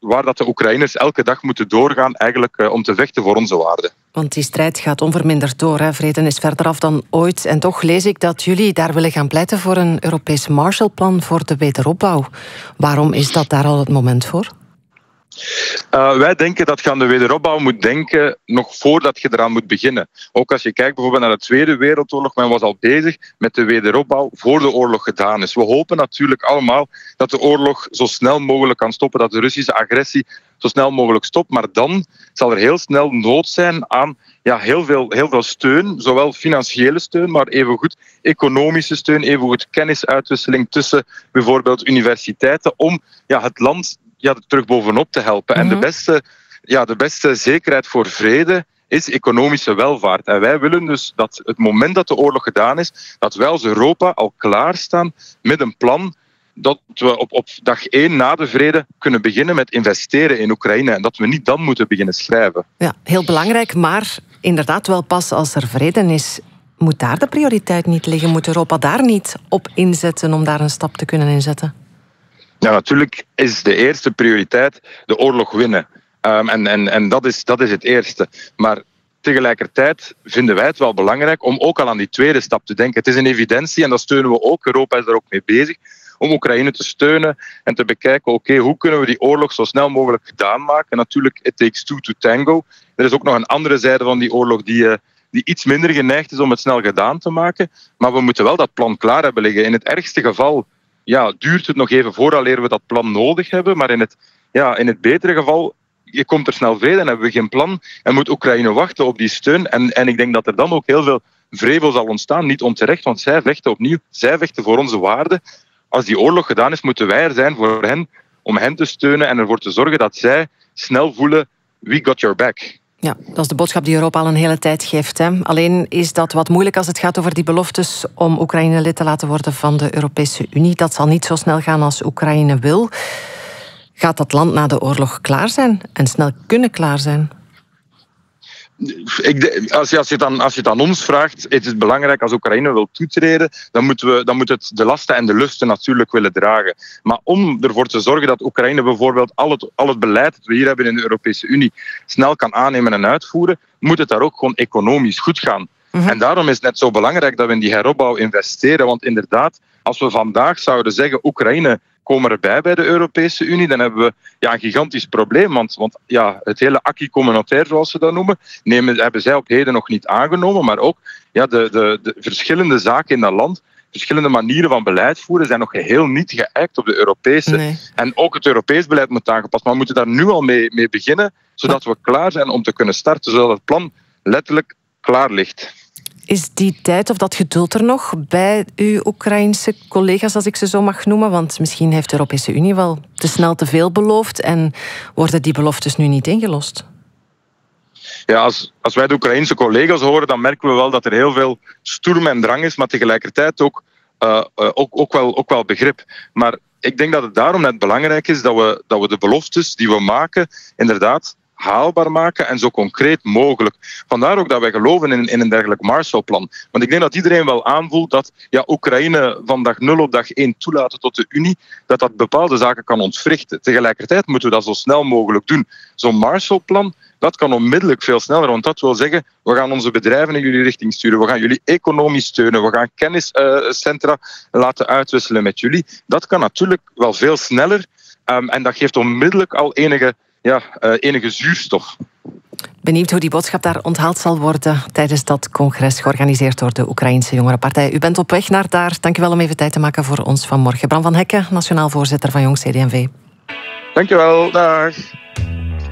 waar dat de Oekraïners elke dag moeten doorgaan eigenlijk om te vechten voor onze waarden. Want die strijd gaat onverminderd door. Hè. Vrede is verder af dan ooit. En toch lees ik dat jullie daar willen gaan pleiten voor een Europees Marshallplan voor de wederopbouw. Waarom is dat daar al het moment voor? Wij denken dat je aan de wederopbouw moet denken nog voordat je eraan moet beginnen. Ook als je kijkt bijvoorbeeld naar de Tweede Wereldoorlog, men was al bezig met de wederopbouw voor de oorlog gedaan is. We hopen natuurlijk allemaal dat de oorlog zo snel mogelijk kan stoppen, dat de Russische agressie zo snel mogelijk stopt. Maar dan zal er heel snel nood zijn aan heel veel steun, zowel financiële steun, maar evengoed economische steun, evengoed kennisuitwisseling tussen bijvoorbeeld universiteiten om het land terug bovenop te helpen. En de beste zekerheid voor vrede is economische welvaart. En wij willen dus dat het moment dat de oorlog gedaan is, dat wij als Europa al klaarstaan met een plan dat we op dag 1 na de vrede kunnen beginnen met investeren in Oekraïne. En dat we niet dan moeten beginnen schrijven. Ja, heel belangrijk, maar inderdaad wel pas als er vrede is. Moet daar de prioriteit niet liggen? Moet Europa daar niet op inzetten om daar een stap te kunnen inzetten? Ja, natuurlijk is de eerste prioriteit de oorlog winnen. En dat is het eerste. Maar tegelijkertijd vinden wij het wel belangrijk om ook al aan die tweede stap te denken. Het is een evidentie en dat steunen we ook. Europa is daar ook mee bezig om Oekraïne te steunen en te bekijken, hoe kunnen we die oorlog zo snel mogelijk gedaan maken. Natuurlijk, it takes two to tango. Er is ook nog een andere zijde van die oorlog die iets minder geneigd is om het snel gedaan te maken. Maar we moeten wel dat plan klaar hebben liggen. In het ergste geval duurt het nog even vooraleer we dat plan nodig hebben. Maar in het betere geval komt er snel vrede en hebben we geen plan. En moet Oekraïne wachten op die steun. En ik denk dat er dan ook heel veel vrevel zal ontstaan. Niet onterecht, want zij vechten voor onze waarden. Als die oorlog gedaan is, moeten wij er zijn voor hen, om hen te steunen en ervoor te zorgen dat zij snel voelen, we got your back. Ja, dat is de boodschap die Europa al een hele tijd geeft. Hè. Alleen is dat wat moeilijk als het gaat over die beloftes om Oekraïne lid te laten worden van de Europese Unie. Dat zal niet zo snel gaan als Oekraïne wil. Gaat dat land na de oorlog klaar zijn en snel kunnen klaar zijn? Als je het aan ons vraagt, is het belangrijk als Oekraïne wil toetreden, dan moet het de lasten en de lusten natuurlijk willen dragen. Maar om ervoor te zorgen dat Oekraïne bijvoorbeeld al het beleid dat we hier hebben in de Europese Unie snel kan aannemen en uitvoeren, moet het daar ook gewoon economisch goed gaan. En daarom is het net zo belangrijk dat we in die heropbouw investeren. Want inderdaad, als we vandaag zouden zeggen Oekraïne komen erbij bij de Europese Unie, dan hebben we een gigantisch probleem. Want het hele acquis communautaire, zoals ze dat noemen, hebben zij op heden nog niet aangenomen. Maar ook de verschillende zaken in dat land, verschillende manieren van beleid voeren, zijn nog geheel niet geëikt op de Europese. Nee. En ook het Europees beleid moet aangepast. Maar we moeten daar nu al mee beginnen, zodat we klaar zijn om te kunnen starten, zodat het plan letterlijk klaar ligt. Is die tijd of dat geduld er nog bij uw Oekraïnse collega's, als ik ze zo mag noemen? Want misschien heeft de Europese Unie wel te snel te veel beloofd en worden die beloftes nu niet ingelost? Ja, als wij de Oekraïnse collega's horen, dan merken we wel dat er heel veel stoerm en drang is, maar tegelijkertijd ook wel begrip. Maar ik denk dat het daarom net belangrijk is dat we de beloftes die we maken inderdaad haalbaar maken en zo concreet mogelijk. Vandaar ook dat wij geloven in een dergelijk Marshallplan. Want ik denk dat iedereen wel aanvoelt dat Oekraïne van dag 0 op dag 1 toelaten tot de Unie, dat bepaalde zaken kan ontwrichten. Tegelijkertijd moeten we dat zo snel mogelijk doen. Zo'n Marshallplan, dat kan onmiddellijk veel sneller, want dat wil zeggen, we gaan onze bedrijven in jullie richting sturen, we gaan jullie economisch steunen, we gaan kenniscentra laten uitwisselen met jullie. Dat kan natuurlijk wel veel sneller en dat geeft onmiddellijk al enige zuurstof. Benieuwd hoe die boodschap daar onthaald zal worden tijdens dat congres georganiseerd door de Oekraïnse Jongerenpartij. U bent op weg naar daar. Dank u wel om even tijd te maken voor ons vanmorgen. Bram van Hekken, nationaal voorzitter van Jong CD&V. Dank je wel. Dag.